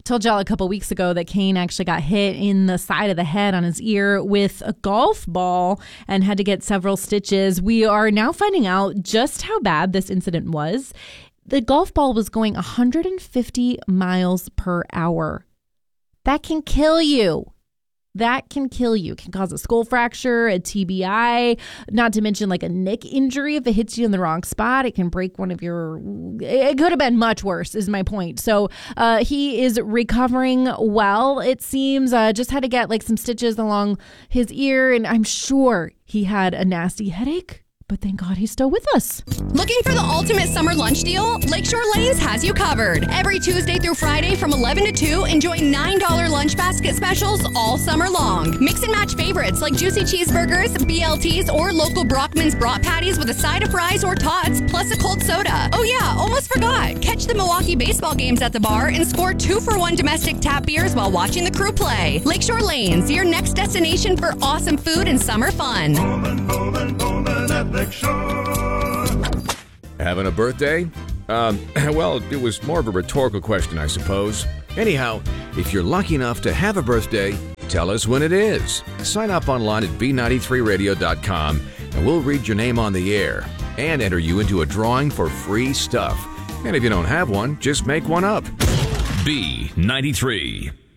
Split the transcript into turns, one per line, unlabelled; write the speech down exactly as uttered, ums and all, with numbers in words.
Told y'all a couple weeks ago that Kane actually got hit in the side of the head on his ear with a golf ball and had to get several stitches. We are now finding out just how bad this incident was. The golf ball was going one hundred fifty miles per hour. That can kill you. That can kill you. It can cause a skull fracture, a T B I, not to mention like a neck injury if it hits you in the wrong spot. It can break one of your... It could have been much worse, is my point. So uh, he is recovering well, it seems. Uh, just had to get like some stitches along his ear, and I'm sure he had a nasty headache. But thank God he's still with us.
Looking for the ultimate summer lunch deal? Lakeshore Lanes has you covered. Every Tuesday through Friday from eleven to two, enjoy nine dollars lunch basket specials all summer long. Mix and match favorites like juicy cheeseburgers, B L Ts, or local Brockman's brat patties with a side of fries or tots, plus a cold soda. Oh yeah, almost forgot. Catch the Milwaukee baseball games at the bar and score two for one domestic tap beers while watching the crew play. Lakeshore Lanes, your next destination for awesome food and summer fun.
Bowman, Bowman, Bowman at Lakeshore.
Having a birthday? Um, well, it was more of a rhetorical question, I suppose. Anyhow, if you're lucky enough to have a birthday, tell us when it is. Sign up online at b ninety-three radio dot com and we'll read your name on the air and enter you into a drawing for free stuff. And if you don't have one, just make one up.
B ninety-three.